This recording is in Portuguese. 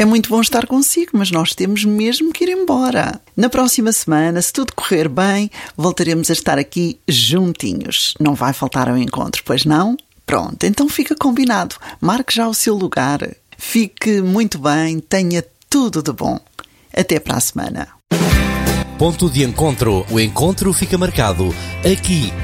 É muito bom estar consigo, mas nós temos mesmo que ir embora. Na próxima semana, se tudo correr bem, voltaremos a estar aqui juntinhos. Não vai faltar ao encontro, pois não? Pronto, então fica combinado. Marque já o seu lugar. Fique muito bem, tenha tudo de bom. Até para a semana. Ponto de encontro. O encontro fica marcado aqui